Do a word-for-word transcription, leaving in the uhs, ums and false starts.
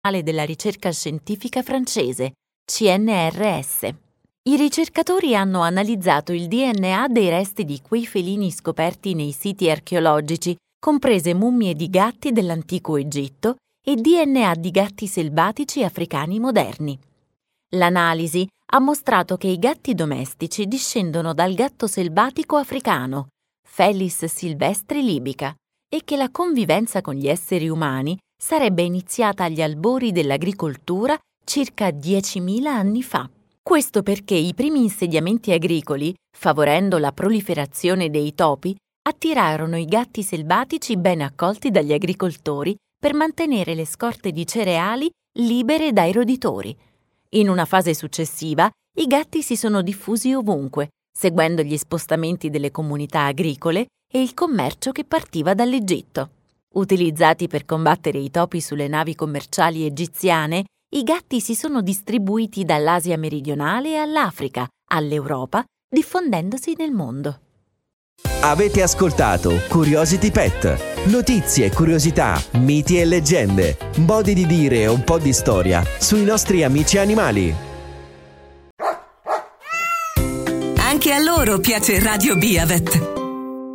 della ricerca scientifica francese, C N R S. I ricercatori hanno analizzato il D N A dei resti di quei felini scoperti nei siti archeologici, comprese mummie di gatti dell'antico Egitto e D N A di gatti selvatici africani moderni. L'analisi ha mostrato che i gatti domestici discendono dal gatto selvatico africano, Felis silvestri libica, e che la convivenza con gli esseri umani sarebbe iniziata agli albori dell'agricoltura circa diecimila anni fa. Questo perché i primi insediamenti agricoli, favorendo la proliferazione dei topi, attirarono i gatti selvatici ben accolti dagli agricoltori per mantenere le scorte di cereali libere dai roditori. In una fase successiva, i gatti si sono diffusi ovunque, seguendo gli spostamenti delle comunità agricole e il commercio che partiva dall'Egitto. Utilizzati per combattere i topi sulle navi commerciali egiziane, i gatti si sono distribuiti dall'Asia meridionale all'Africa, all'Europa, diffondendosi nel mondo. Avete ascoltato Curiosity Pet. Notizie, curiosità, miti e leggende, modi di dire e un po' di storia sui nostri amici animali. Anche a loro piace Radio Biavet.